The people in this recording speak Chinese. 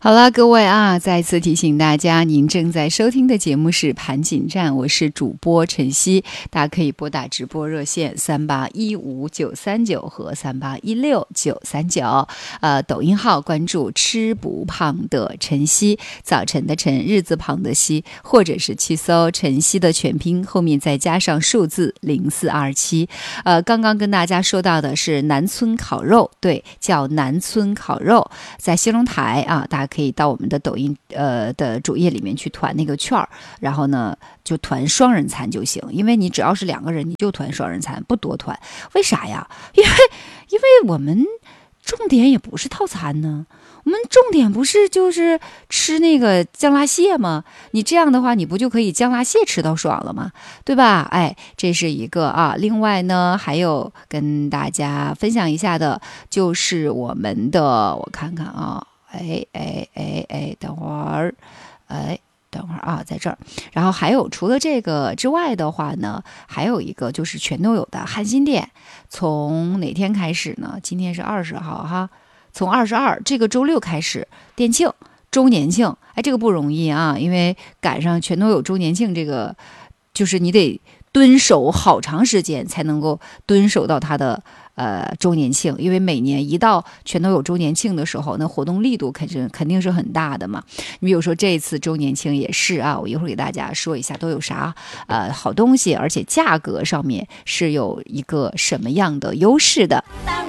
好了，各位啊，再次提醒大家，您正在收听的节目是盘锦站，我是主播晨曦，大家可以拨打直播热线3815-939和3816-939，抖音号关注吃不胖的晨曦，早晨的晨，日字旁的曦，或者是去搜晨曦的全拼，后面再加上数字0427。刚刚跟大家说到的是南村烤肉，对，叫南村烤肉，在西龙台啊，大家可以到我们的抖音的主页里面去团那个券儿，然后呢就团双人餐就行，因为你只要是2个人你就团双人餐，不多团。为啥呀？因为我们重点也不是套餐呢，我们重点不是就是吃那个姜辣蟹吗？你这样的话，你不就可以姜辣蟹吃到爽了吗？对吧？哎，这是一个啊。另外呢，还有跟大家分享一下的，就是我们的，我看看啊。等会儿啊，在这儿。然后还有除了这个之外的话呢，还有一个就是全都有的汉新店，从哪天开始呢？今天是20号哈，从22这个周六开始店庆周年庆，哎，这个不容易啊，因为赶上全都有周年庆，这个就是你得蹲守好长时间才能够蹲守到它的周年庆，因为每年一到全都有周年庆的时候，那活动力度肯定是很大的嘛。你比如说这一次周年庆也是啊，我一会儿给大家说一下都有啥好东西，而且价格上面是有一个什么样的优势的。